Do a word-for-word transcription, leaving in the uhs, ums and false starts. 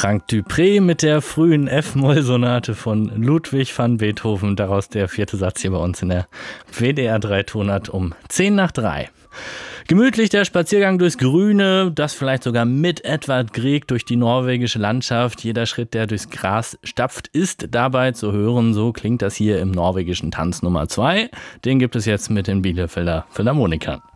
Frank Dupré mit der frühen F-Moll-Sonate von Ludwig van Beethoven. Daraus der vierte Satz hier bei uns in der W D R drei Tonart um zehn nach drei. Gemütlich der Spaziergang durchs Grüne, das vielleicht sogar mit Edvard Grieg durch die norwegische Landschaft. Jeder Schritt, der durchs Gras stapft, ist dabei zu hören. So klingt das hier im norwegischen Tanz Nummer zwei. Den gibt es jetzt mit den Bielefelder Philharmonikern.